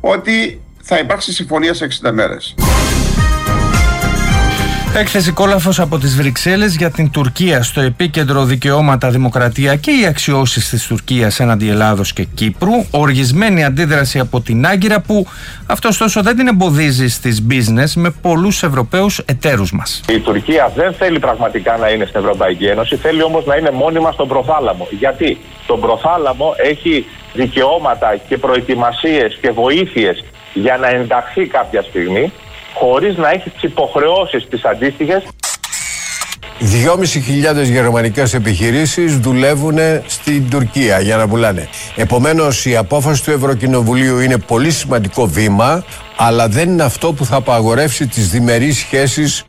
ότι θα υπάρξει συμφωνία σε 60 μέρες. Έκθεση Κόλαφος από τις Βρυξέλλες για την Τουρκία στο επίκεντρο δικαιώματα, δημοκρατία και οι αξιώσεις της Τουρκίας έναντι Ελλάδος και Κύπρου. Οργισμένη αντίδραση από την Άγκυρα, που αυτό ωστόσο δεν την εμποδίζει στις business με πολλούς Ευρωπαίους εταίρους μας. Η Τουρκία δεν θέλει πραγματικά να είναι στην Ευρωπαϊκή Ένωση, θέλει όμως να είναι μόνιμα στον προθάλαμο. Γιατί στον προθάλαμο έχει δικαιώματα και προετοιμασίες και βοήθειες για να ενταχθεί κάποια στιγμή, χωρίς να έχει τις υποχρεώσεις τις αντίστοιχες. 2.500 γερμανικές επιχειρήσεις δουλεύουν στην Τουρκία για να πουλάνε. Επομένως, η απόφαση του Ευρωκοινοβουλίου είναι πολύ σημαντικό βήμα, αλλά δεν είναι αυτό που θα απαγορεύσει τις διμερείς σχέσεις.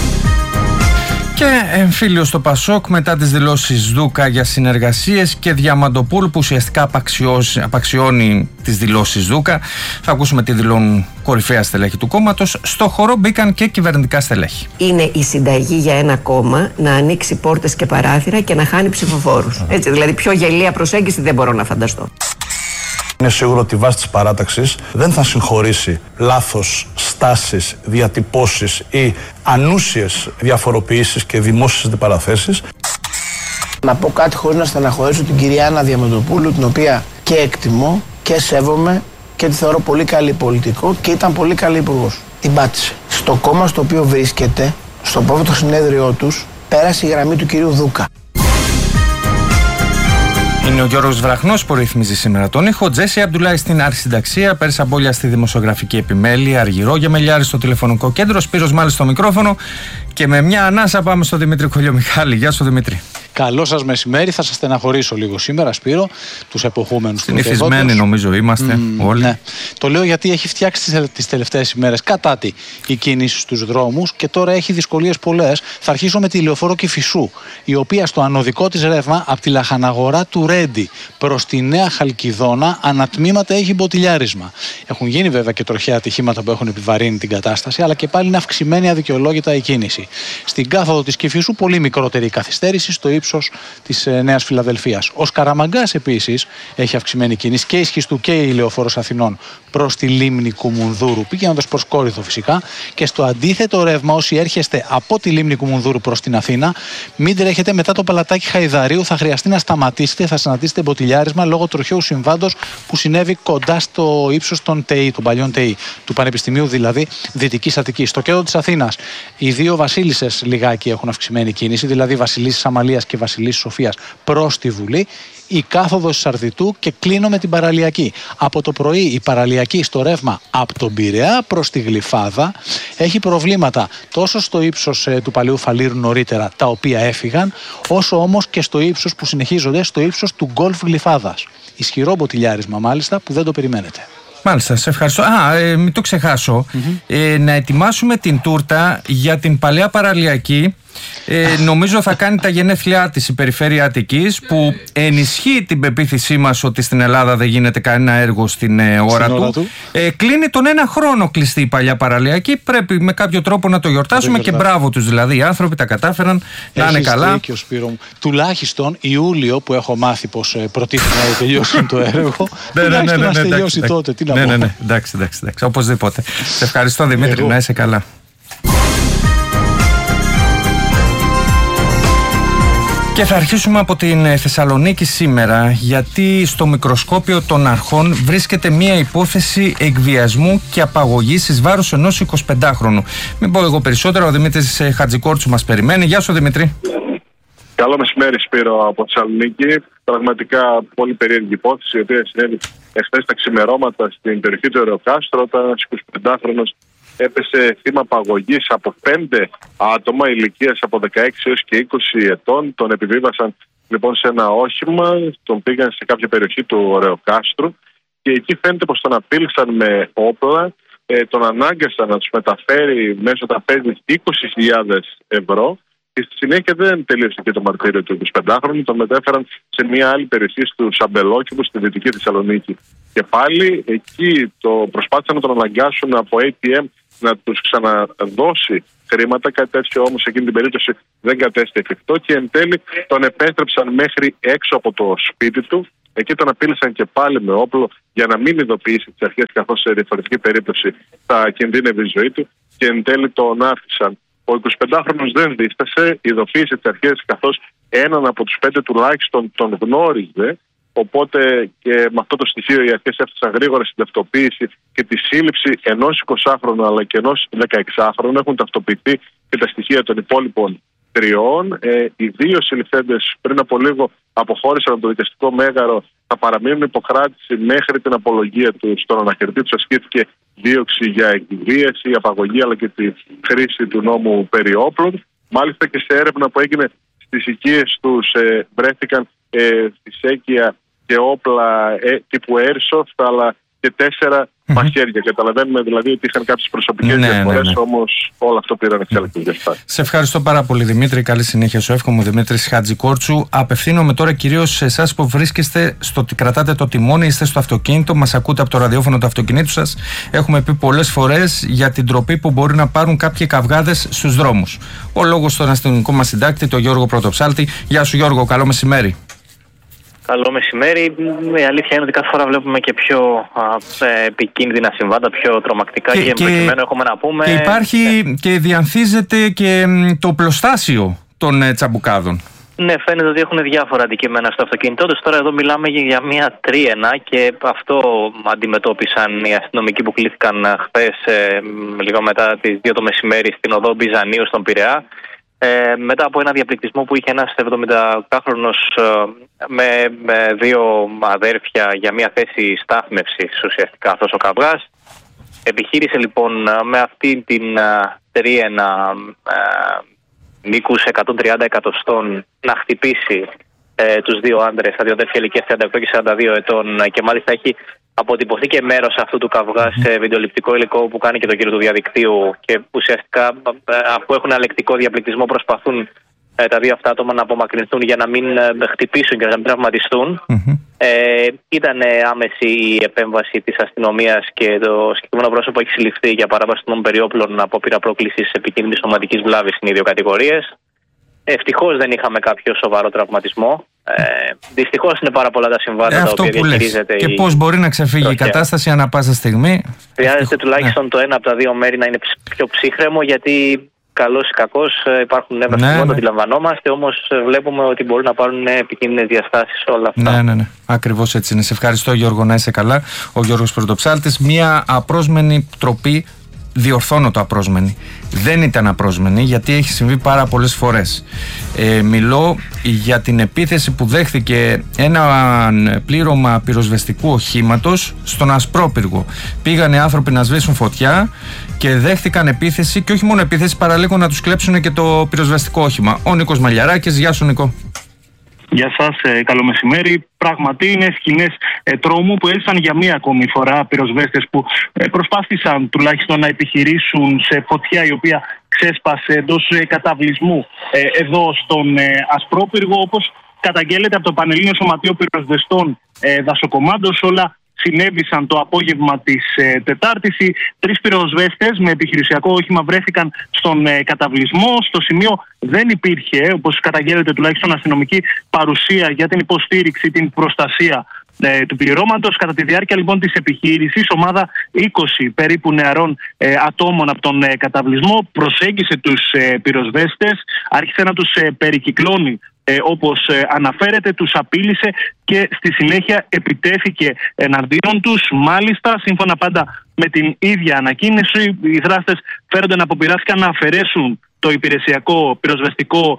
Και εμφύλιο στο Πασόκ μετά τις δηλώσεις Δούκα για συνεργασίες και Διαμαντοπούλου, που ουσιαστικά απαξιώνει τις δηλώσεις Δούκα. Θα ακούσουμε τι δηλώνουν κορυφαία στελέχη του κόμματος. Στο χώρο μπήκαν και κυβερνητικά στελέχη. Είναι η συνταγή για ένα κόμμα να ανοίξει πόρτες και παράθυρα και να χάνει ψηφοφόρους. Έτσι, δηλαδή πιο γελία προσέγγιση δεν μπορώ να φανταστώ. Είναι σίγουρο ότι η βάση της παράταξης δεν θα συγχωρήσει λάθος στάσεις, διατυπώσεις ή ανούσιες διαφοροποιήσεις και δημόσιες αντιπαραθέσεις. Να πω κάτι χωρίς να στεναχωρήσω την κυρία Άννα Διαμαντοπούλου, την οποία και εκτιμώ και σέβομαι και τη θεωρώ πολύ καλή πολιτικό και ήταν πολύ καλή υπουργός. Την πάτησε. Στο κόμμα στο οποίο βρίσκεται, στο πρώτο συνέδριό τους, πέρασε η γραμμή του κυρίου Δούκα. Είναι ο Γιώργος Βραχνός που ρυθμίζει σήμερα τον ήχο. Τζέσι Αμπτουλάη στην αρχισυνταξία. Πέρσα Μπόλια στη δημοσιογραφική επιμέλεια. Αργυρό Γεμελιάρη στο τηλεφωνικό κέντρο. Σπύρος Μάλης στο μικρόφωνο. Και με μια ανάσα πάμε στο Δημήτρη Κολιομιχάλη. Γεια σου, Δημήτρη. Καλό σας μεσημέρι. Θα σας στεναχωρήσω λίγο σήμερα, Σπύρο, τους εποχούμενους. Συνηθισμένοι νομίζω είμαστε όλοι. Ναι. Το λέω γιατί έχει φτιάξει τις τελευταίες ημέρες κατά η κίνηση στους δρόμους και τώρα έχει δυσκολίες πολλές. Θα αρχίσω με τη λεωφόρο Κηφισού, η οποία στο ανωδικό της ρεύμα από τη λαχαναγορά του Ρέντι προς τη Νέα Χαλκιδόνα ανατμήματα έχει μποτιλιάρισμα. Έχουν γίνει βέβαια και τροχαία ατυχήματα που έχουν επιβαρύνει την κατάσταση, αλλά και πάλι είναι αυξημένη αδικαιολόγητα η κίνηση. Στην κάθοδο της Κηφισού πολύ μικρότερη η καθυστέρηση στο ύψος της Νέας Φιλαδελφίας. Ο Σκαραμαγκάς επίσης έχει αυξημένη κίνηση και η Σχιστού και η Λεωφόρος Αθηνών προς τη λίμνη Κουμουνδούρου, πηγαίνοντας προς Κόρινθο φυσικά. Και στο αντίθετο ρεύμα, όσοι έρχεστε από τη λίμνη Κουμουνδούρου προς την Αθήνα, μην τρέχετε μετά το παλατάκι Χαϊδαρίου, θα χρειαστεί να σταματήσετε, θα συναντήσετε μποτιλιάρισμα λόγω τροχαίου συμβάντος που συνέβη κοντά στο ύψος των ΤΕΗ, των παλιών ΤΕΗ, του Πανεπιστημίου δηλαδή Δυτικής Αττικής. Στο κέντρο της Αθήνας, οι δύο βασίλισσες λιγάκι έχουν αυξημένη κίνηση, δηλαδή Βασιλίσσης Αμαλίας και Βασιλίσσης Σοφίας προς τη Βουλή. Η κάθοδος Σαρδιτού και κλείνω με την παραλιακή. Από το πρωί η παραλιακή στο ρεύμα από τον Πειραιά προς τη Γλυφάδα έχει προβλήματα τόσο στο ύψος του Παλαιού Φαλήρου νωρίτερα, τα οποία έφυγαν, όσο όμως και στο ύψος που συνεχίζονται, στο ύψος του Γκολφ Γλυφάδας. Ισχυρό μποτιλιάρισμα μάλιστα που δεν το περιμένετε. Μάλιστα, σε ευχαριστώ. Μην το ξεχάσω. Να ετοιμάσουμε την τούρτα για την παλαιά παραλιακή. Νομίζω θα κάνει τα γενέθλιά της η Περιφέρεια Αττικής, που ενισχύει την πεποίθησή μας ότι στην Ελλάδα δεν γίνεται κανένα έργο στην ώρα του. Κλείνει τον ένα χρόνο κλειστή η παλιά παραλιακή. Πρέπει με κάποιο τρόπο να το γιορτάσουμε και μπράβο τους, δηλαδή οι άνθρωποι τα κατάφεραν. Να είναι καλά. Δίκιο, Σπύρο μου. Τουλάχιστον Ιούλιο που έχω μάθει πως προτίθεται να τελειώσουν το έργο. Τουλάχιστον να τελειώσει τότε. Τι να πω. Ναι, εντάξει, οπωσδήποτε. Σε ευχαριστώ, Δημήτρη, να είσαι καλά. Και θα αρχίσουμε από την Θεσσαλονίκη σήμερα, γιατί στο μικροσκόπιο των αρχών βρίσκεται μια υπόθεση εκβιασμού και απαγωγής εις βάρος ενός 25χρονου. Μην πω εγώ περισσότερο, ο Δημήτρης Χατζικόρτσου μας περιμένει. Γεια σου, Δημήτρη. Καλό μεσημέρι, Σπύρο, από Θεσσαλονίκη. Πραγματικά πολύ περίεργη υπόθεση, η οποία συνέβη εχθές τα ξημερώματα στην περιοχή του Ερεοκάστρο, όταν ένας 25χρονος έπεσε θύμα απαγωγής από 5 άτομα ηλικίας από 16 έως και 20 ετών. Τον επιβίβασαν λοιπόν σε ένα όχημα, τον πήγαν σε κάποια περιοχή του Ωρεοκάστρου και εκεί φαίνεται πως τον απείλησαν με όπλα, τον ανάγκασαν να τους μεταφέρει μέσω τραπέζης 20.000 ευρώ και στη συνέχεια δεν τελείωσε και το μαρτύριο του 25χρονου, τον μετέφεραν σε μια άλλη περιοχή του Σαμπελόκηπου στη Δυτική Θεσσαλονίκη. Και πάλι εκεί προσπάθησαν να τον αναγκάσουν από ATM να τους ξαναδώσει χρήματα. Κάτι τέτοιο όμως σε εκείνη την περίπτωση δεν κατέστη εφικτό και εν τέλει τον επέστρεψαν μέχρι έξω από το σπίτι του Εκεί τον απείλησαν και πάλι με όπλο για να μην ειδοποιήσει τις αρχές, καθώς σε διαφορετική περίπτωση θα κινδύνευε η ζωή του, και εν τέλει τον άφησαν. Ο 25χρονος δεν δίστασε, ειδοποίησε τις αρχές, καθώς έναν από τους 5 τουλάχιστον τον γνώριζε. Οπότε και με αυτό το στοιχείο οι αρχές έφτασαν γρήγορα στην ταυτοποίηση και τη σύλληψη ενός 20χρονου αλλά και ενός 16χρονου. Έχουν ταυτοποιηθεί και τα στοιχεία των υπόλοιπων 3. Οι 2 συλληφθέντες πριν από λίγο αποχώρησαν από το δικαστικό μέγαρο. Θα παραμείνουν υποκράτηση μέχρι την απολογία του. Στον ανακριτή τους ασκήθηκε δίωξη για εκβίαση, απαγωγή αλλά και τη χρήση του νόμου περί όπλων. Μάλιστα και σε έρευνα που έγινε στις οικίες τους βρέθηκαν φυσέκια και όπλα τύπου airsoft, αλλά και 4 μαχαίρια. Καταλαβαίνουμε δηλαδή ότι είχαν κάποιες προσωπικές διαφορές, όμως όλο αυτό πήραν εξέλιξη διαστάσεις. Σε ευχαριστώ πάρα πολύ, Δημήτρη. Καλή συνέχεια σου εύχομαι. Δημήτρης Χατζικόρτσου. Απευθύνομαι τώρα κυρίως σε εσάς που βρίσκεστε κρατάτε το τιμόνι, είστε στο αυτοκίνητο, μας ακούτε από το ραδιόφωνο του αυτοκινήτου σας. Έχουμε πει πολλές φορές για την τροπή που μπορεί να πάρουν κάποιοι καυγάδες στους δρόμους. Ο λόγος στον αστυνομικό μας συντάκτη, τον Γιώργο Πρωτοψάλτη. Γεια σου, Γιώργο, καλό μεσημέρι. Καλό μεσημέρι. Η αλήθεια είναι ότι κάθε φορά βλέπουμε και πιο επικίνδυνα συμβάντα, πιο τρομακτικά και προκειμένου έχουμε να πούμε. Και υπάρχει και διανθίζεται και το πλωστάσιο των τσαμπουκάδων. Ναι, φαίνεται ότι έχουν διάφορα αντικείμενα στο αυτοκίνητό τους. Τώρα εδώ μιλάμε για μια τρίενα και αυτό αντιμετώπισαν οι αστυνομικοί που κλήθηκαν χθες λίγο μετά τις 2 το μεσημέρι στην οδό Μπιζανίου στον Πειραιά. Μετά από ένα διαπληκτισμό που είχε ένας 70χρονος με 2 αδέρφια για μια θέση στάθμευσης ουσιαστικά αυτός ο καυγάς. Επιχείρησε λοιπόν με αυτή την τρίενα μήκους 130 εκατοστών να χτυπήσει τους 2 άντρες, τα 2 αδέρφια ηλικίας 38 και 42 ετών, και μάλιστα έχει αποτυπωθεί και μέρος αυτού του καυγά σε βιντεοληπτικό υλικό που κάνει και το κύριο του διαδικτύου, και ουσιαστικά αφού έχουν αλεκτικό διαπληκτισμό προσπαθούν τα 2 αυτά άτομα να απομακρυνθούν για να μην χτυπήσουν και να μην τραυματιστούν. Ήταν άμεση η επέμβαση της αστυνομίας και το συγκεκριμένο πρόσωπο έχει συλληφθεί για παράβαση των περιόπλων, απόπειρα πρόκλησης επικίνδυνης σωματικής βλάβης στην ίδιο κατηγορίες. Ευτυχώς δεν είχαμε κάποιο σοβαρό τραυματισμό. Δυστυχώς είναι πάρα πολλά τα συμβάντα τα οποία διαχειρίζεται. Και πώς μπορεί να ξεφύγει η κατάσταση ανά πάσα στιγμή. Χρειάζεται τουλάχιστον το ένα από τα 2 μέρη να είναι πιο ψύχρεμο, γιατί καλώς ή κακώς υπάρχουν νεύρα στο σημείο, το αντιλαμβανόμαστε, όμως βλέπουμε ότι μπορούν να πάρουν επικίνδυνες διαστάσεις όλα αυτά. Ναι. Ακριβώς έτσι είναι. Σε ευχαριστώ, Γιώργο, να είσαι καλά. Ο Γιώργος Πρωτοψάλτης. Μια απρόσμενη τροπή. Διορθώνω το απρόσμενη. Δεν ήταν απρόσμενη, γιατί έχει συμβεί πάρα πολλές φορές. Μιλώ για την επίθεση που δέχθηκε ένα πλήρωμα πυροσβεστικού οχήματος στον Ασπρόπυργο. Πήγανε άνθρωποι να σβήσουν φωτιά και δέχτηκαν επίθεση, και όχι μόνο επίθεση, παραλίγο να τους κλέψουν και το πυροσβεστικό όχημα. Ο Νίκος Μαλιαράκης. Γεια σου, Νίκο. Γεια σας, καλό μεσημέρι. Πραγματι είναι σκηνές τρόμου που έλυσαν για μία ακόμη φορά πυροσβέστες που προσπάθησαν τουλάχιστον να επιχειρήσουν σε φωτιά η οποία ξέσπασε εντός καταβλισμού εδώ στον Ασπρόπυργο, όπως καταγγέλλεται από το Πανελλήνιο Σωματείο Πυροσβεστών Δασοκομάντος. Όλα συνέβησαν το απόγευμα της Τετάρτης. 3 πυροσβέστες με επιχειρησιακό όχημα βρέθηκαν στον καταβλισμό. Στο σημείο δεν υπήρχε, όπως καταγγέλλεται τουλάχιστον, αστυνομική παρουσία για την υποστήριξη, την προστασία του πληρώματος. Κατά τη διάρκεια λοιπόν της επιχείρησης, ομάδα 20 περίπου νεαρών ατόμων από τον καταβλισμό προσέγγισε τους πυροσβέστες, άρχισε να τους περικυκλώνει όπως αναφέρεται, τους απείλησε και στη συνέχεια επιτέθηκε εναντίον τους. Μάλιστα, σύμφωνα πάντα με την ίδια ανακοίνωση, οι δράστες φέρονται να αποπειράθηκαν να αφαιρέσουν το υπηρεσιακό πυροσβεστικό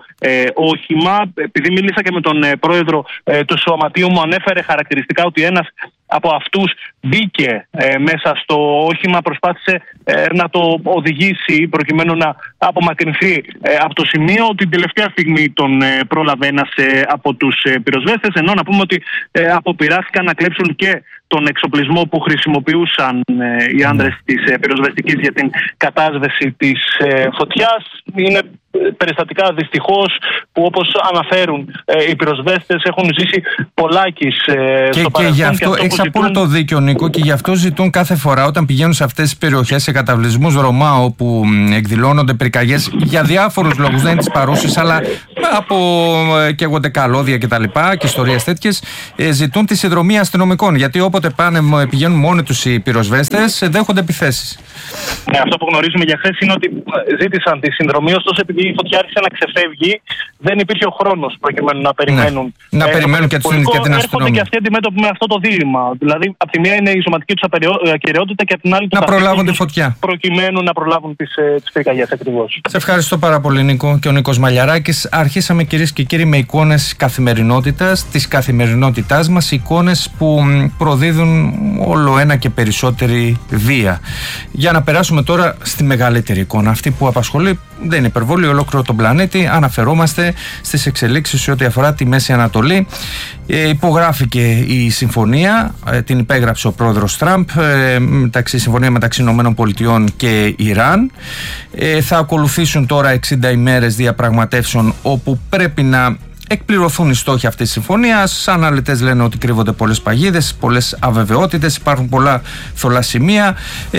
όχημα. Επειδή μίλησα και με τον πρόεδρο του σωματείου, μου ανέφερε χαρακτηριστικά ότι ένας από αυτούς μπήκε μέσα στο όχημα, προσπάθησε να το οδηγήσει προκειμένου να απομακρυνθεί από το σημείο. Την τελευταία στιγμή τον πρόλαβε ένας από τους πυροσβέστες, ενώ να πούμε ότι αποπειράθηκαν να κλέψουν και τον εξοπλισμό που χρησιμοποιούσαν οι άνδρες της πυροσβεστικής για την κατάσβεση της φωτιάς. Είναι περιστατικά δυστυχώς που, όπως αναφέρουν οι πυροσβέστες, έχουν ζήσει πολλάκις στο παρελθόν. Και γι' αυτό έχεις απόλυτο δίκιο, Νίκο, και γι' αυτό ζητούν κάθε φορά όταν πηγαίνουν σε αυτές τις περιοχές, σε καταβλισμούς Ρωμά, όπου εκδηλώνονται πυρκαγιές για διάφορους λόγους, δεν είναι τις παρούσεις, αλλά από καίγονται καλώδια κτλ. Και ιστορίες τέτοιες, ζητούν τη συνδρομή αστυνομικών. Γιατί όποτε πηγαίνουν μόνοι τους οι πυροσβέστες, δέχονται επιθέσεις. Ναι, αυτό που γνωρίζουμε για χθες είναι ότι ζήτησαν τη συνδρομή, ωστόσο επειδή η φωτιά άρχισε να ξεφεύγει, δεν υπήρχε ο χρόνος προκειμένου να περιμένουν. Ναι, να περιμένουν και την αστυνομία. Έρχονται και αυτοί αντιμέτωποι με αυτό το δίλημμα. Δηλαδή, από τη μία είναι η σωματική τους ακεραιότητα και από την άλλη να προλάβουν τη φωτιά. Προκειμένου να προλάβουν τις πυρκαγιές ακριβώς. Σε ευχαριστώ πάρα πολύ, Νίκο. Και ο Νίκος Μαλιαράκης. Αρχίσαμε, κυρίες και κύριοι, με εικόνες καθημερινότητας, της καθημερινότητάς μας, εικόνες που προδίδουν όλο ένα και περισσότερη βία. Για να περάσουμε τώρα στη μεγαλύτερη εικόνα, αυτή που απασχολεί, δεν είναι υπερβολή, ολόκληρο τον πλανήτη. Αναφερόμαστε στις εξελίξεις σε ό,τι αφορά τη Μέση Ανατολή. Υπογράφηκε η συμφωνία, την υπέγραψε ο πρόεδρος Τραμπ, συμφωνία μεταξύ ΗΠΑ και Ιράν. Θα ακολουθήσουν τώρα 60 ημέρες διαπραγματεύσεων, όπου πρέπει να εκπληρωθούν οι στόχοι αυτής της συμφωνίας. Αναλυτές λένε ότι κρύβονται πολλές παγίδες, πολλές αβεβαιότητες, υπάρχουν πολλά θολά σημεία.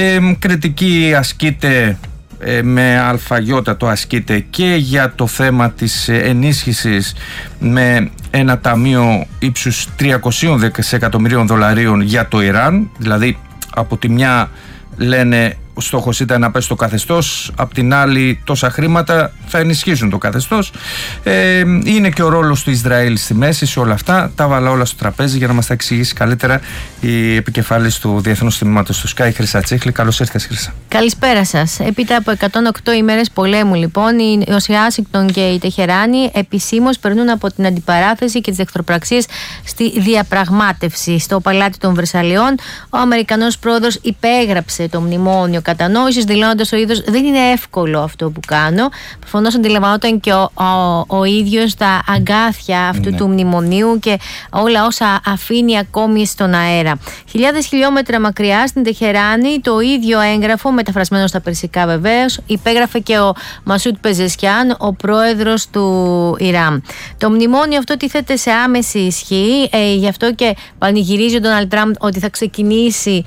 Κριτική ασκείται, με αλφαγιώτατο ασκείται, και για το θέμα της ενίσχυσης με ένα ταμείο ύψους 300 δισεκατομμυρίων δολαρίων για το Ιράν. Δηλαδή, από τη μια λένε ο στόχος ήταν να πέσει το καθεστώς, απ' την άλλη τόσα χρήματα θα ενισχύσουν το καθεστώς. Είναι και ο ρόλος του Ισραήλ στη μέση σε όλα αυτά. Τα βάλα όλα στο τραπέζι για να μας τα εξηγήσει καλύτερα η επικεφάλης του Διεθνούς Τμήματος του Sky, Χρυσά Τσίχλη. Καλώς ήρθες, Χρυσά. Καλησπέρα σας. Έπειτα από 108 ημέρες πολέμου, λοιπόν, η Ουάσιγκτον και η Τεχεράνη επισήμως περνούν από την αντιπαράθεση και τις εχθροπραξίες στη διαπραγμάτευση. Στο Παλάτι των Βρυσαλιών, ο Αμερικανός πρόεδρος υπέγραψε το μνημόνιο κατανόησης, δηλώνοντας ο ίδιος: δεν είναι εύκολο αυτό που κάνω. Προφανώς αντιλαμβανόταν και ο ίδιος τα αγκάθια αυτού του μνημονίου και όλα όσα αφήνει ακόμη στον αέρα. Χιλιάδες χιλιόμετρα μακριά στην Τεχεράνη, το ίδιο έγγραφο, μεταφρασμένο στα περσικά βεβαίως, υπέγραφε και ο Μασούτ Πεζεσκιάν, ο πρόεδρος του Ιράν. Το μνημόνιο αυτό τίθεται σε άμεση ισχύ, γι' αυτό και πανηγυρίζει ο Ντόναλντ Τραμπ ότι θα ξεκινήσει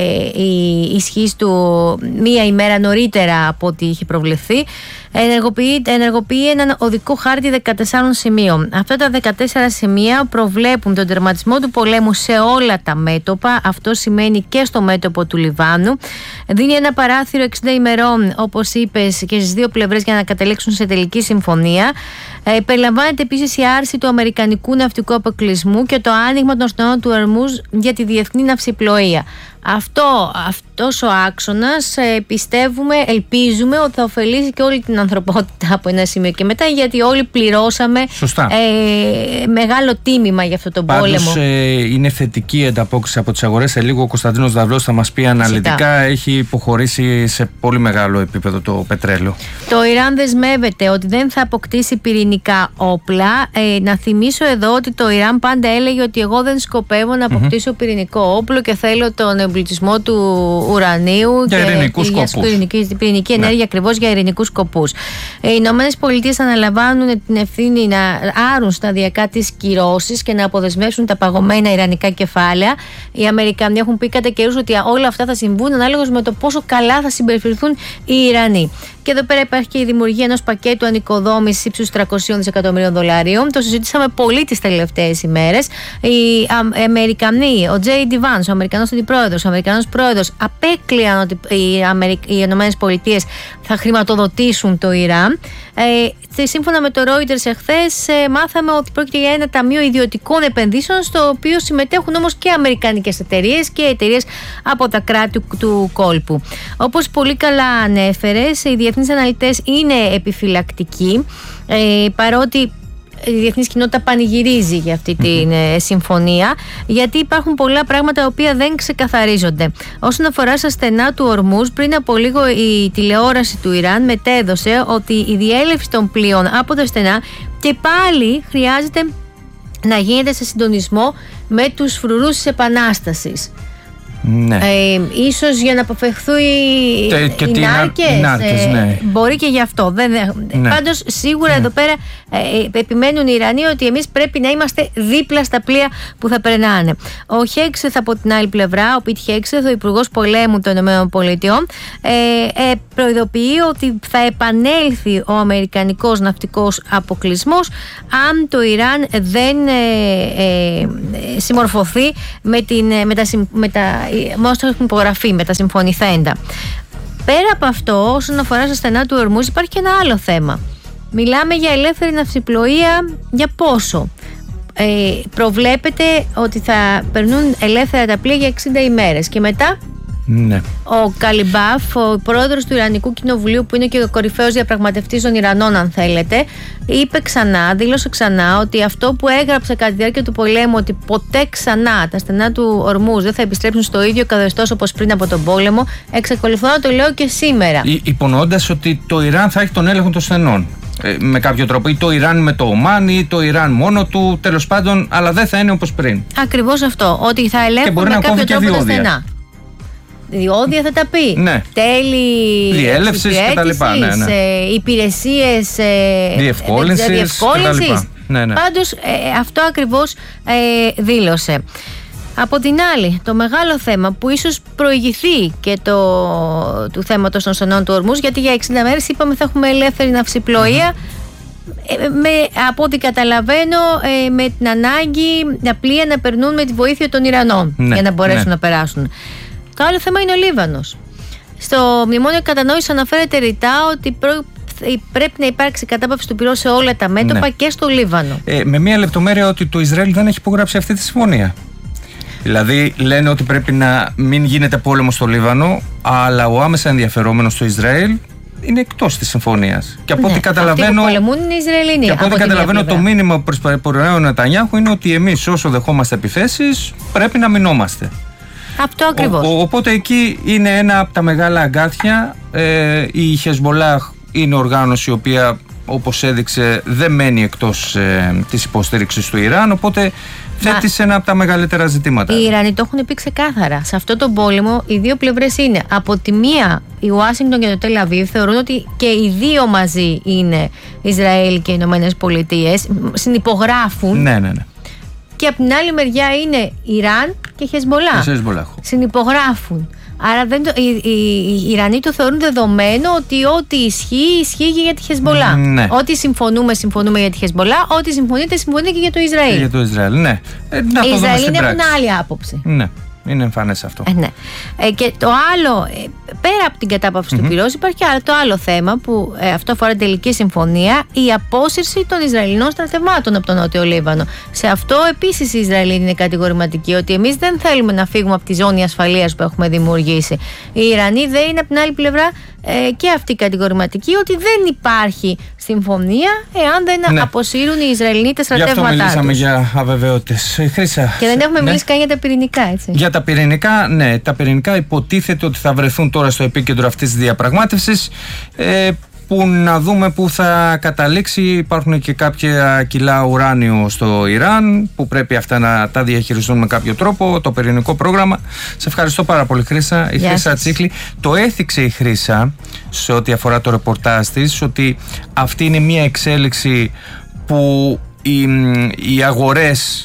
η ισχύ του μία ημέρα νωρίτερα από ό,τι είχε προβλεφθεί. Ενεργοποιεί έναν οδικό χάρτη 14 σημείων. Αυτά τα 14 σημεία προβλέπουν τον τερματισμό του πολέμου σε όλα τα μέτωπα. Αυτό σημαίνει και στο μέτωπο του Λιβάνου. Δίνει ένα παράθυρο 60 ημερών, όπως είπες, και στις δύο πλευρές για να καταλήξουν σε τελική συμφωνία. Περιλαμβάνεται επίσης η άρση του αμερικανικού ναυτικού αποκλεισμού και το άνοιγμα των στενών του Ορμούζ για τη διεθνή ναυσιπλοεία. Αυτός ο άξονας ελπίζουμε ότι θα ωφελήσει και όλη την ανθρωπότητα από ένα σημείο και μετά, γιατί όλοι πληρώσαμε μεγάλο τίμημα για αυτό τον πόλεμο. Πάντως είναι θετική η ανταπόκριση από τις αγορές. Σε λίγο ο Κωνσταντίνος Δαυλός θα μας πει αναλυτικά. Έχει υποχωρήσει σε πολύ μεγάλο επίπεδο το πετρέλαιο. Το Ιράν δεσμεύεται ότι δεν θα αποκτήσει πυρηνικά όπλα. Να θυμίσω εδώ ότι το Ιράν πάντα έλεγε ότι εγώ δεν σκοπεύω να αποκτήσω πυρηνικό όπλο και θέλω τον εμπλουτισμό του ουρανίου για ειρηνικούς σκοπούς. Πυρηνική ενέργεια ακριβώς για ειρηνικούς σκοπούς. Οι Ηνωμένες Πολιτείες αναλαμβάνουν την ευθύνη να άρουν σταδιακά τις κυρώσεις και να αποδεσμεύσουν τα παγωμένα ιρανικά κεφάλαια. Οι Αμερικανοί έχουν πει κατά καιρούς ότι όλα αυτά θα συμβούν ανάλογα με το πόσο καλά θα συμπεριφερθούν οι Ιρανοί. Και εδώ πέρα υπάρχει και η δημιουργία ενός πακέτου ανοικοδόμησης ύψους 300 δισεκατομμυρίων δολαρίων. Το συζητήσαμε πολύ τις τελευταίες ημέρες. Οι Αμερικανοί, ο J.D. Vance, ο Αμερικανός αντιπρόεδρος, ο Αμερικανός πρόεδρος, απέκλειαν ότι οι Ηνωμένες Πολιτείες θα χρηματοδοτήσουν το Ιράν. Σύμφωνα με το Reuters εχθές, μάθαμε ότι πρόκειται για ένα ταμείο ιδιωτικών επενδύσεων, στο οποίο συμμετέχουν όμως και αμερικανικές εταιρείες και εταιρείες από τα κράτη του κόλπου. Όπως πολύ καλά ανέφερες, οι διεθνείς αναλυτές είναι επιφυλακτικοί, παρότι η διεθνής κοινότητα πανηγυρίζει για αυτή τη συμφωνία, γιατί υπάρχουν πολλά πράγματα τα οποία δεν ξεκαθαρίζονται. Όσον αφορά στα στενά του Ορμούζ, πριν από λίγο η τηλεόραση του Ιράν μετέδωσε ότι η διέλευση των πλοίων από τα στενά και πάλι χρειάζεται να γίνεται σε συντονισμό με τους φρουρούς της Επανάστασης. Ναι. Ίσως για να αποφευχθούν οι νάρκες, ναι. Μπορεί και γι' αυτό. Ναι. Πάντως σίγουρα εδώ πέρα επιμένουν οι Ιρανοί ότι εμείς πρέπει να είμαστε δίπλα στα πλοία που θα περνάνε. Ο Χέξεθ από την άλλη πλευρά, ο Πιτ Χέξεθ, ο Υπουργός Πολέμου των ΗΠΑ, προειδοποιεί ότι θα επανέλθει ο αμερικανικός ναυτικός αποκλεισμός αν το Ιράν δεν συμμορφωθεί με όσο έχουν υπογραφεί, με τα συμφωνηθέντα. Πέρα από αυτό, όσον αφορά στα στενά του Ορμούζ, υπάρχει και ένα άλλο θέμα. Μιλάμε για ελεύθερη ναυσιπλοεία για πόσο? Προβλέπεται ότι θα περνούν ελεύθερα τα πλοία για 60 ημέρες και μετά. Ναι. Ο Καλιμπάφ, ο πρόεδρος του Ιρανικού Κοινοβουλίου, που είναι και ο κορυφαίος διαπραγματευτής των Ιρανών, αν θέλετε, δήλωσε ξανά ότι αυτό που έγραψε κατά τη διάρκεια του πολέμου, ότι ποτέ ξανά τα στενά του Ορμούζ δεν θα επιστρέψουν στο ίδιο καθεστώς όπως πριν από τον πόλεμο, εξακολουθώ να το λέω και σήμερα. Υπονοώντας ότι το Ιράν θα έχει τον έλεγχο των στενών. Με κάποιο τρόπο, ή το Ιράν με το Ομάν, ή το Ιράν μόνο του, τέλος πάντων, αλλά δεν θα είναι όπως πριν. Ακριβώς αυτό. Ότι θα ελέγχουν με κάποιο τρόπο τα στενά. Διόδια θα τα πει. Ναι. Τέλη διέλευσης και τα λοιπά. Ναι. Υπηρεσίες διευκόλυνσης. Ναι. Πάντως αυτό ακριβώς δήλωσε. Από την άλλη, το μεγάλο θέμα που ίσως προηγηθεί και του θέματος των στενών του Ορμούζ, γιατί για 60 μέρες είπαμε θα έχουμε ελεύθερη ναυσιπλοεία, από ό,τι καταλαβαίνω, με την ανάγκη τα πλοία να περνούν με τη βοήθεια των Ιρανών, για να μπορέσουν να περάσουν. Το άλλο θέμα είναι ο Λίβανος. Στο μνημόνιο κατανόησης αναφέρεται ρητά ότι πρέπει να υπάρξει κατάπαυση του πυρός σε όλα τα μέτωπα και στο Λίβανο. Με μία λεπτομέρεια, ότι το Ισραήλ δεν έχει υπογράψει αυτή τη συμφωνία. Δηλαδή λένε ότι πρέπει να μην γίνεται πόλεμο στο Λίβανο, αλλά ο άμεσα ενδιαφερόμενος στο Ισραήλ είναι εκτός της συμφωνίας. Και από ό,τι καταλαβαίνω, το μήνυμα προς τον Νετανιάχου είναι ότι εμείς, όσο δεχόμαστε επιθέσεις, πρέπει να μεινόμαστε. Αυτό ακριβώς. Οπότε εκεί είναι ένα από τα μεγάλα αγκάθια. Η Χεσμολάχ είναι οργάνωση η οποία, όπως έδειξε, δεν μένει εκτός της υποστήριξης του Ιράν. Οπότε θέτει σε ένα από τα μεγαλύτερα ζητήματα. Οι Ιρανοί το έχουν πει ξεκάθαρα. Σε αυτό τον πόλεμο οι δύο πλευρές είναι. Από τη μία, η Ουάσιγκτον και το Τελ Αβίβ θεωρούν ότι και οι δύο μαζί είναι Ισραήλ και οι Ηνωμένες Πολιτείες. Συνυπογράφουν. Ναι. Και από την άλλη μεριά είναι Ιράν και Χεσμολάχ. Συνυπογράφουν. Άρα οι Ιρανοί το θεωρούν δεδομένο ότι ό,τι ισχύει και για τη Χεσμολάχ. Ναι. Ό,τι συμφωνούμε για τη Χεσμολάχ, ό,τι συμφωνείτε και για το Ισραήλ. Και για το Ισραήλ, ναι. Οι Ισραηλοί έχουν άλλη άποψη. Ναι. Είναι εμφανές αυτό. Ναι. Και το άλλο, πέρα από την κατάπαυση του πυρός, υπάρχει και το άλλο θέμα που αυτό αφορά την τελική συμφωνία, η απόσυρση των Ισραηλινών στρατευμάτων από τον Νότιο Λίβανο. Σε αυτό επίσης οι Ισραηλοί είναι κατηγορηματικοί, ότι εμείς δεν θέλουμε να φύγουμε από τη ζώνη ασφαλείας που έχουμε δημιουργήσει. Οι Ιρανοί δεν είναι από την άλλη πλευρά και αυτοί κατηγορηματικοί, ότι δεν υπάρχει συμφωνία εάν δεν αποσύρουν οι Ισραηλοί τα στρατεύματά τους. Γι' αυτό μιλήσαμε για αβεβαιότητες. Και δεν έχουμε μιλήσει καν για τα πυρηνικά, έτσι. Για τα πυρηνικά, ναι. Τα πυρηνικά υποτίθεται ότι θα βρεθούν τώρα στο επίκεντρο αυτής της διαπραγμάτευσης. Που να δούμε πού θα καταλήξει. Υπάρχουν και κάποια κιλά ουράνιο στο Ιράν που πρέπει αυτά να τα διαχειριστούν με κάποιο τρόπο. Το πυρηνικό πρόγραμμα. Σε ευχαριστώ πάρα πολύ, Χρύσα. Η Χρύσα Τσίκλη. Το έθιξε η Χρύσα σε ό,τι αφορά το ρεπορτάζ της, ότι αυτή είναι μια εξέλιξη που οι αγορές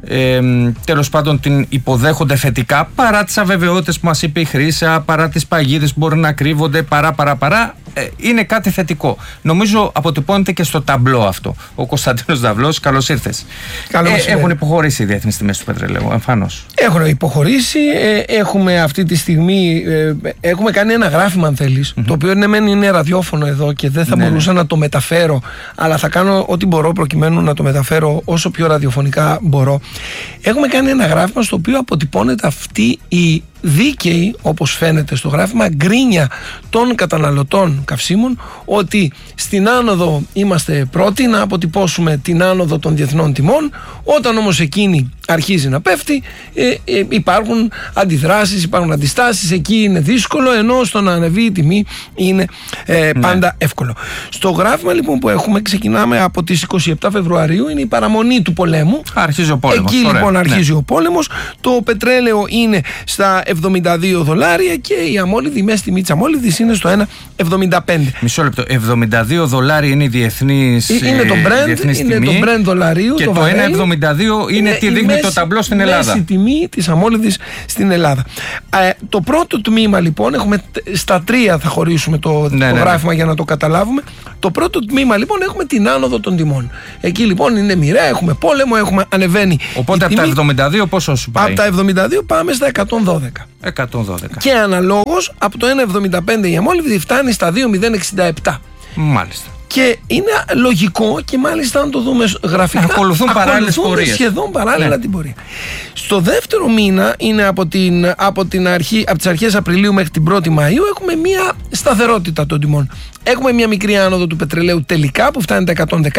τέλος πάντων την υποδέχονται θετικά, παρά τις αβεβαιότητες που μας είπε η Χρύσα, παρά τις παγίδες που μπορεί να κρύβονται, παρά. Είναι κάτι θετικό. Νομίζω αποτυπώνεται και στο ταμπλό αυτό. Ο Κωνσταντίνος Δαυλός, καλώς ήρθες. Έχουν υποχωρήσει οι διεθνείς τιμές του πετρελαίου, εμφανώς. Έχουν υποχωρήσει. Έχουμε αυτή τη στιγμή έχουμε κάνει ένα γράφημα, αν θέλεις, το οποίο είναι ραδιόφωνο εδώ και δεν θα μπορούσα να το μεταφέρω, αλλά θα κάνω ό,τι μπορώ προκειμένου να το μεταφέρω όσο πιο ραδιοφωνικά μπορώ. Έχουμε κάνει ένα γράφημα στο οποίο αποτυπώνεται αυτή η δίκαιη, όπως φαίνεται στο γράφημα, γκρίνια των καταναλωτών καυσίμων, ότι στην άνοδο είμαστε πρώτοι να αποτυπώσουμε την άνοδο των διεθνών τιμών. Όταν όμως εκείνη αρχίζει να πέφτει, υπάρχουν αντιδράσεις, υπάρχουν αντιστάσεις, εκεί είναι δύσκολο, ενώ στο να ανεβεί η τιμή είναι πάντα εύκολο. Στο γράφημα λοιπόν που έχουμε, ξεκινάμε από τις 27 Φεβρουαρίου, είναι η παραμονή του πολέμου. Αρχίζει ο πόλεμος. Εκεί λοιπόν αρχίζει ο πόλεμος. Το πετρέλαιο είναι στα $1,72 και η αμόλυδη, η μέση τιμή της αμόλυδης είναι στο $1,75. Μισό λεπτό, $72 είναι η διεθνής τιμή. Είναι το Brent δολαρίου. Και το $1,72 είναι τι δείχνει το ταμπλό στην Ελλάδα. Μέση τιμή της αμόλυδης στην Ελλάδα. Το πρώτο τμήμα λοιπόν, έχουμε στα τρία θα χωρίσουμε το γράφημα για να το καταλάβουμε. Το πρώτο τμήμα λοιπόν έχουμε την άνοδο των τιμών. Εκεί λοιπόν είναι μοιραία, έχουμε πόλεμο, ανεβαίνει. Οπότε από τα 72 πόσο σου πάει? Από τα 72 πάμε στα 112. Και αναλόγως από το 1,75 η αμόλυβδη φτάνει στα 2,067. Μάλιστα. Και είναι λογικό και μάλιστα αν το δούμε γραφικά ακολουθούν παράλληλες πορείες. Σχεδόν παράλληλα την πορεία. Στο δεύτερο μήνα είναι από τις αρχές Απριλίου μέχρι την 1η Μαΐου έχουμε μια σταθερότητα των τιμών. Έχουμε μια μικρή άνοδο του πετρελαίου τελικά που φτάνει τα 116.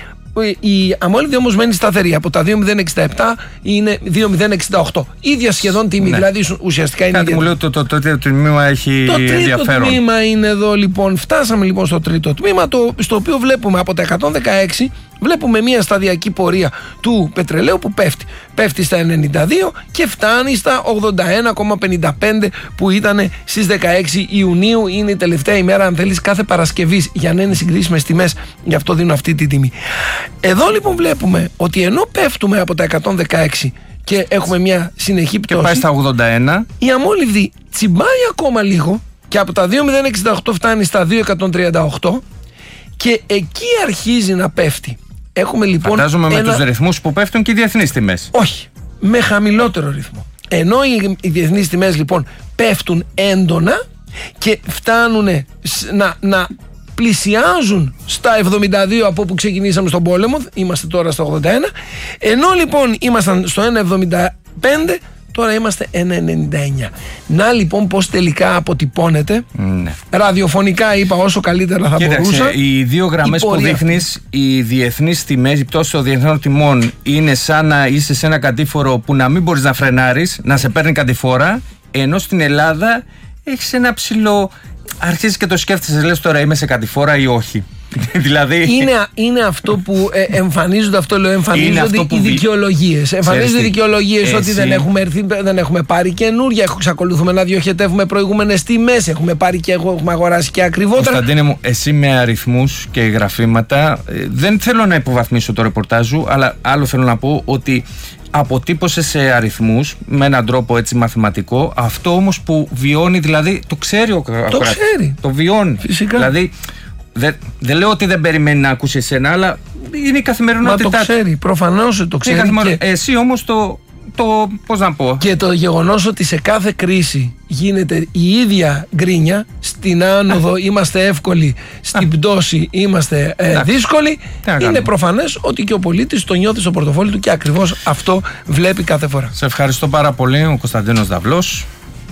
Η αμόλυβδη όμως μένει σταθερή. Από τα 2,067 είναι 2,068. Ίδια σχεδόν τιμή. Δηλαδή ουσιαστικά είναι. Κάτι μου λέει ότι το τρίτο τμήμα έχει ενδιαφέρον. Το τρίτο τμήμα είναι εδώ λοιπόν. Φτάσαμε λοιπόν στο τρίτο τμήμα, στο οποίο βλέπουμε από τα 116 βλέπουμε μια σταδιακή πορεία του πετρελαίου που πέφτει στα 92 και φτάνει στα 81,55 που ήταν στις 16 Ιουνίου. Είναι η τελευταία ημέρα αν θέλεις κάθε Παρασκευής για να είναι συγκρίσιμες τιμές, γι' αυτό δίνω αυτή τη τιμή. Εδώ λοιπόν βλέπουμε ότι ενώ πέφτουμε από τα 116 και έχουμε μια συνεχή πτώση και πάει στα 81, η αμόλυβδη τσιμπάει ακόμα λίγο και από τα 2,068 φτάνει στα 2,138 και εκεί αρχίζει να πέφτει. Έχουμε λοιπόν φαντάζομαι με τους ρυθμούς που πέφτουν και οι διεθνείς τιμές. Όχι, με χαμηλότερο ρυθμό. Ενώ οι διεθνείς τιμές λοιπόν πέφτουν έντονα και φτάνουν να πλησιάζουν στα 72 από όπου ξεκινήσαμε στον πόλεμο, είμαστε τώρα στα 81, ενώ λοιπόν ήμασταν στο 1,75, τώρα είμαστε 1,99. Να λοιπόν πως τελικά αποτυπώνεται. Ναι. Ραδιοφωνικά είπα όσο καλύτερα θα μπορούσα. Οι δύο γραμμές που δείχνεις, οι διεθνείς τιμές, η πτώση των διεθνών τιμών είναι σαν να είσαι σε ένα κατήφορο που να μην μπορείς να φρενάρεις, να σε παίρνει κατηφόρα, ενώ στην Ελλάδα έχεις ένα ψηλό. Αρχίζεις και το σκέφτεσαι, λες τώρα είμαι σε κατηφόρα ή όχι. Δηλαδή. Είναι αυτό που εμφανίζονται, εμφανίζονται οι δικαιολογίες. Εμφανίζονται οι δικαιολογίες ότι δεν έχουμε έρθει, δεν έχουμε πάρει καινούρια. Εξακολουθούμε να διοχετεύουμε προηγούμενες τιμές. Έχουμε πάρει και έχουμε αγοράσει και ακριβότερα. Κωνσταντίνε μου, εσύ με αριθμούς και γραφήματα, δεν θέλω να υποβαθμίσω το ρεπορτάζ σου, αλλά άλλο θέλω να πω ότι αποτύπωσε σε αριθμούς με έναν τρόπο έτσι μαθηματικό. Αυτό όμως που βιώνει, δηλαδή το ξέρει ο το ξέρει. Το βιώνει. Φυσικά. Δηλαδή δεν λέω ότι δεν περιμένει να ακούσει εσένα, αλλά είναι η καθημερινότητά. Μα το ξέρει, προφανώς το ξέρει. Και εσύ όμως πώς να πω. Και το γεγονός ότι σε κάθε κρίση γίνεται η ίδια γκρίνια, στην άνοδο είμαστε εύκολοι, στην πτώση είμαστε δύσκολοι, είναι προφανές ότι και ο πολίτης το νιώθει στο πορτοφόλι του και ακριβώς αυτό βλέπει κάθε φορά. Σε ευχαριστώ πάρα πολύ, ο Κωνσταντίνος Δαυλός.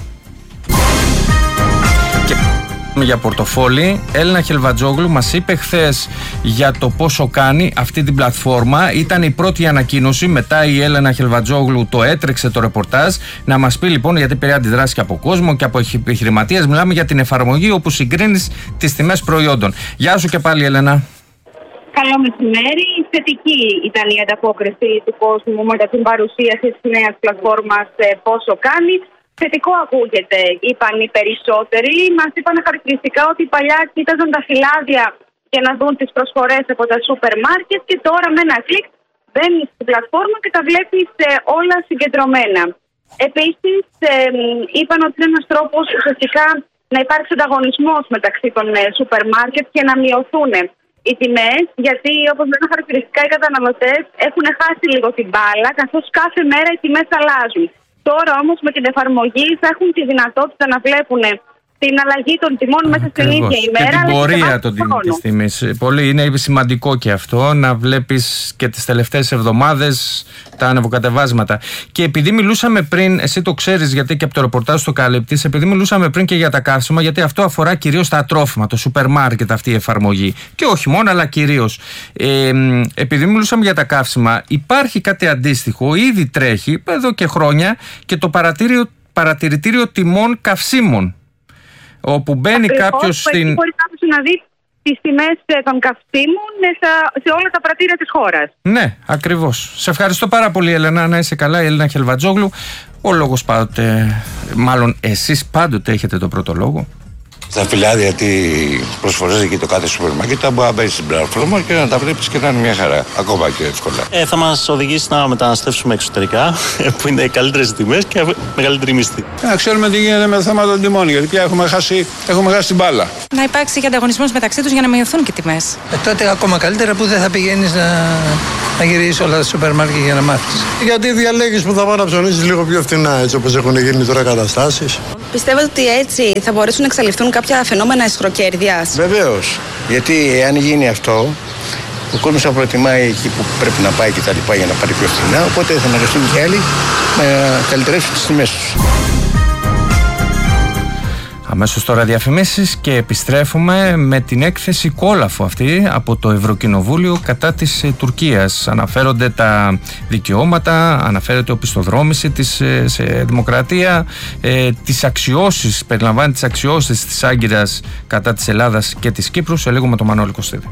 Για πορτοφόλι, Έλληνα Χελβατζόγλου μας είπε χθες για το πόσο κάνει αυτή την πλατφόρμα. Ήταν η πρώτη ανακοίνωση, μετά η Έλληνα Χελβατζόγλου το έτρεξε το ρεπορτάζ. Να μας πει λοιπόν, γιατί πήρε αντιδράσει και από κόσμο και από επιχειρηματίες, μιλάμε για την εφαρμογή όπου συγκρίνεις τις τιμές προϊόντων. Γεια σου και πάλι, Έλενα. Καλό μεσημέρι. Θετική ήταν η ανταπόκριση του κόσμου μετά την παρουσίαση της νέας πλατφόρμας πόσο κάνει. Θετικό ακούγεται, είπαν οι περισσότεροι. Μας είπαν χαρακτηριστικά ότι παλιά κοίταζαν τα φυλάδια για να δουν τις προσφορές από τα σούπερ μάρκετ και τώρα με ένα κλικ μπαίνεις στην πλατφόρμα και τα βλέπεις όλα συγκεντρωμένα. Επίσης, είπαν ότι είναι ένας τρόπος ουσιαστικά να υπάρξει ανταγωνισμός μεταξύ των σούπερ μάρκετ και να μειωθούν οι τιμές, γιατί όπως λένε χαρακτηριστικά οι καταναλωτές έχουν χάσει λίγο την μπάλα, καθώς κάθε μέρα οι τιμές αλλάζουν. Τώρα όμως με την εφαρμογή θα έχουν τη δυνατότητα να βλέπουν την αλλαγή των τιμών μέσα στην ίδια ημέρα. Και την πορεία της τιμής. Πολύ είναι σημαντικό και αυτό, να βλέπεις και τις τελευταίες εβδομάδες τα ανεβοκατεβάσματα. Και επειδή μιλούσαμε πριν, εσύ το ξέρεις γιατί και από το ρεπορτάζ το καλύπτεις, επειδή μιλούσαμε πριν και για τα καύσιμα, γιατί αυτό αφορά κυρίως τα τρόφιμα, το σούπερ μάρκετ αυτή η εφαρμογή. Και όχι μόνο, αλλά κυρίως. Επειδή μιλούσαμε για τα καύσιμα, υπάρχει κάτι αντίστοιχο, ήδη τρέχει εδώ και χρόνια και το παρατηρητήριο τιμών καυσίμων. Όπου μπαίνει κάποιος στην. Μπορεί κάποιος να δει τις τιμές των καυσίμων σε όλα τα πρατήρια της χώρας. Ναι, ακριβώς. Σε ευχαριστώ πάρα πολύ, Έλενα. Να είσαι καλά, η Έλληνα Χελβατζόγλου. Ο λόγος πάντοτε, μάλλον εσείς πάντοτε έχετε το πρώτο λόγο. Στα φυλάδια τι προσφορές εκεί το κάθε σούπερ μάρκετ μπορεί να μπαίνεις στην πλατφόρμα και να τα βλέπεις και να είναι μια χαρά, ακόμα και εύκολα. Θα μας οδηγήσει να μεταναστεύσουμε εξωτερικά, που είναι οι καλύτερες τιμές και μεγαλύτερη μισθή. Να ξέρουμε τι γίνεται με το θέμα των τιμών, γιατί πια έχουμε χάσει την μπάλα. Να υπάρξει και ανταγωνισμός μεταξύ τους για να μειωθούν και τιμές. Τότε ακόμα καλύτερα που δεν θα πηγαίνεις να γυρίσεις όλα τα σούπερ μάρκετ για να μάθεις. Γιατί διαλέγεις που θα πάνε να ψωνίσεις λίγο πιο φθηνά, έτσι όπως έχουν γίνει τώρα καταστάσεις. Πιστεύετε ότι έτσι θα μπορέσουν να εξαλειφθούν κάποια φαινόμενα αισχροκέρδειας? Βεβαίως. Γιατί αν γίνει αυτό, ο κόσμος θα προτιμάει εκεί που πρέπει να πάει και τα λοιπά για να πάρει πιο φθηνά. Οπότε θα αναγκαστούν και άλλοι να καλυτερεύσουν τις τιμές τους. Αμέσως τώρα διαφημίσεις και επιστρέφουμε με την έκθεση Κόλαφου αυτή από το Ευρωκοινοβούλιο κατά της Τουρκίας. Αναφέρονται τα δικαιώματα, αναφέρεται οπισθοδρόμηση σε δημοκρατία, τις αξιώσεις, περιλαμβάνει τις αξιώσεις της Άγκυρας κατά της Ελλάδας και της Κύπρου. Σε λίγο με τον Μανώλη Κωστίδη.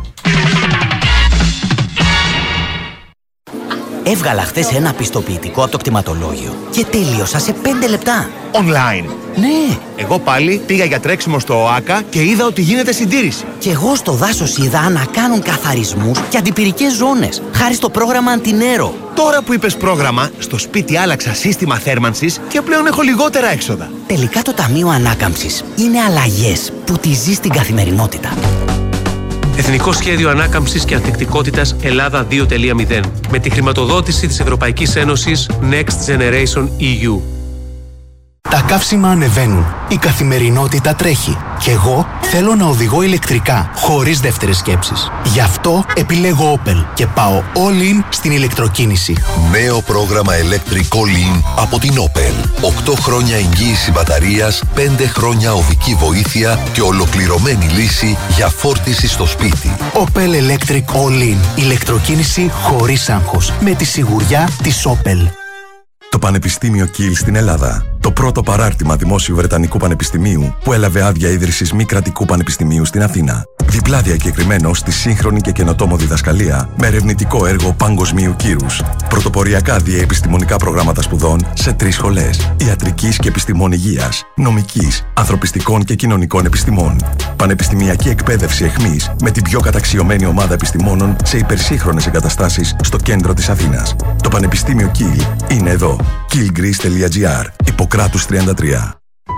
Έβγαλα χθες ένα πιστοποιητικό από το κτηματολόγιο και τέλειωσα σε 5 λεπτά. Online. Ναι. Εγώ πάλι πήγα για τρέξιμο στο ΟΑΚΑ και είδα ότι γίνεται συντήρηση. Και εγώ στο δάσος είδα να κάνουν καθαρισμούς και αντιπυρικές ζώνες, χάρη στο πρόγραμμα Αντινέρο. Τώρα που είπες πρόγραμμα, στο σπίτι άλλαξα σύστημα θέρμανσης και πλέον έχω λιγότερα έξοδα. Τελικά το Ταμείο Ανάκαμψης είναι αλλαγές που τη ζει στην καθημερινότητα. Εθνικό Σχέδιο Ανάκαμψης και Ανθεκτικότητας Ελλάδα 2.0 με τη χρηματοδότηση της Ευρωπαϊκής Ένωσης Next Generation EU. Τα καύσιμα ανεβαίνουν, η καθημερινότητα τρέχει και εγώ θέλω να οδηγώ ηλεκτρικά, χωρίς δεύτερες σκέψεις. Γι' αυτό επιλέγω Opel και πάω all in στην ηλεκτροκίνηση. Νέο πρόγραμμα Electric All In από την Opel. 8 χρόνια εγγύηση μπαταρίας, 5 χρόνια οδική βοήθεια και ολοκληρωμένη λύση για φόρτιση στο σπίτι. Opel Electric All In. Ηλεκτροκίνηση χωρίς άγχος. Με τη σιγουριά της Opel. Το Πανεπιστήμιο Κιλ στην Ελλάδα. Το πρώτο παράρτημα δημόσιου Βρετανικού Πανεπιστημίου που έλαβε άδεια ίδρυσης μη κρατικού πανεπιστημίου στην Αθήνα. Διπλά διακεκριμένο στη σύγχρονη και καινοτόμο διδασκαλία με ερευνητικό έργο παγκοσμίου κύρους. Πρωτοποριακά διαεπιστημονικά προγράμματα σπουδών σε 3 σχολές. Ιατρικής και επιστημών υγείας, νομικής, ανθρωπιστικών και κοινωνικών επιστημών. Πανεπιστημιακή εκπαίδευση εχμής με την πιο καταξιωμένη ομάδα επιστημόνων σε υπερσύγχρονες εγκαταστάσεις στο κέντρο της Αθήνας. Το Πανεπιστήμιο Κιλ είναι εδώ. killgreece.gr. Ιπποκράτους 33.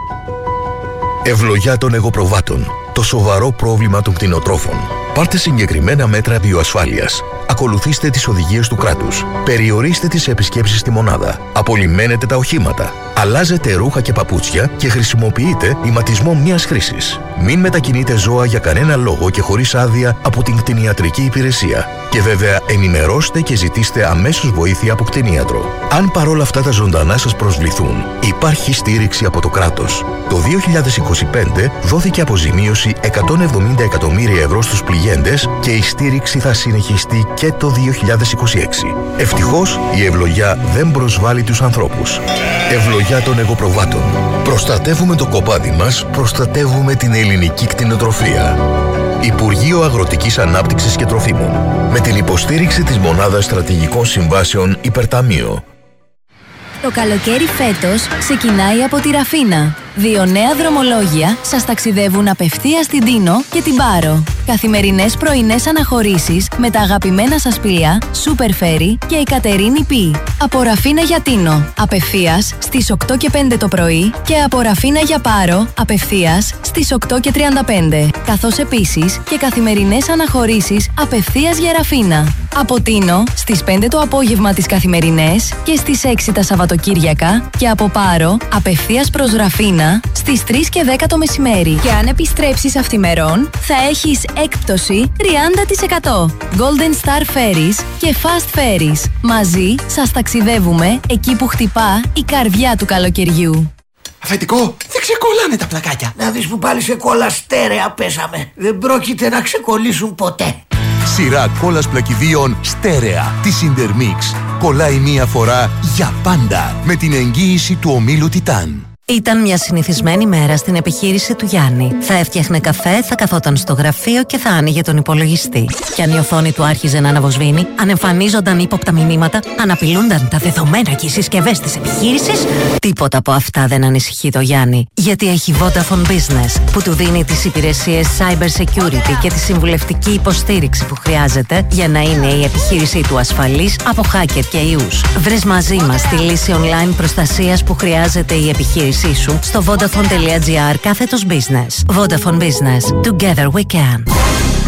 Ευλογιά των εγωπροβάτων. Το σοβαρό πρόβλημα των κτηνοτρόφων. Πάρτε συγκεκριμένα μέτρα βιοασφάλειας. Ακολουθήστε τις οδηγίες του κράτους. Περιορίστε τις επισκέψεις στη μονάδα. Απολυμμένετε τα οχήματα. Αλλάζετε ρούχα και παπούτσια και χρησιμοποιείτε ηματισμό μιας χρήσης. Μην μετακινείτε ζώα για κανένα λόγο και χωρίς άδεια από την κτηνιατρική υπηρεσία. Και βέβαια ενημερώστε και ζητήστε αμέσως βοήθεια από κτηνίατρο. Αν παρόλα αυτά τα ζωντανά σας προσβληθούν, υπάρχει στήριξη από το κράτος. Το 2025 δόθηκε αποζημίωση 170 εκατομμύρια ευρώ στους πληγέντες και η στήριξη θα συνεχιστεί και το 2026. Ευτυχώς η ευλογιά δεν προσβάλλει τους ανθρώπους. Ευλογιά των εγωπροβάτων. Προστατεύουμε το κοπάδι μας, προστατεύουμε την ελληνική κτηνοτροφία. Υπουργείο Αγροτικής Ανάπτυξης και Τροφίμων. Με την υποστήριξη της Μονάδας Στρατηγικών Συμβάσεων Υπερταμείο. Το καλοκαίρι φέτος ξεκινάει από τη Ραφίνα. 2 νέα δρομολόγια σας ταξιδεύουν απευθείας στην Τίνο και την Πάρο. Καθημερινές πρωινές αναχωρήσεις με τα αγαπημένα σας πλοία Super Ferry και η Κατερίνη Π. Από Ραφίνα για Τίνο, απευθείας στις 8 και 5 το πρωί και από Ραφίνα για Πάρο, απευθείας στις 8 και 35. Καθώς επίσης και καθημερινές αναχωρήσεις απευθείας για Ραφίνα. Από Τίνο στις 5 το απόγευμα τις καθημερινές και στις 6 τα Σαββατοκύριακα και από Πάρο απευθείας προς Ραφίνα στις 3 και 10 το μεσημέρι. Και αν επιστρέψεις αυθημερών θα έχεις έκπτωση 30%. Golden Star Ferries και Fast Ferries. Μαζί σας ταξιδεύουμε εκεί που χτυπά η καρδιά του καλοκαιριού. Αφεντικό, δεν ξεκολλάνε τα πλακάκια. Να δεις που πάλι σε κόλλα στέρεα πέσαμε. Δεν πρόκειται να ξεκολλήσουν ποτέ. Σειρά κόλλας πλακιδίων στέρεα της Intermix. Κολλάει μία φορά για πάντα με την εγγύηση του ομίλου Τιτάν. Ήταν μια συνηθισμένη μέρα στην επιχείρηση του Γιάννη. Θα έφτιαχνε καφέ, θα καθόταν στο γραφείο και θα άνοιγε τον υπολογιστή. Και αν η οθόνη του άρχιζε να αναβοσβήνει, αν εμφανίζονταν ύποπτα μηνύματα, αν απειλούνταν τα δεδομένα και οι συσκευές της επιχείρησης, τίποτα από αυτά δεν ανησυχεί το Γιάννη. Γιατί έχει Vodafone Business, που του δίνει τις υπηρεσίες cyber security και τη συμβουλευτική υποστήριξη που χρειάζεται για να είναι η επιχείρησή του ασφαλής από hacker και ιούς. Βρες μαζί μας τη λύση online προστασίας που χρειάζεται η επιχείρησή σου στο vodafone.gr/business. Vodafone Business. Together we can.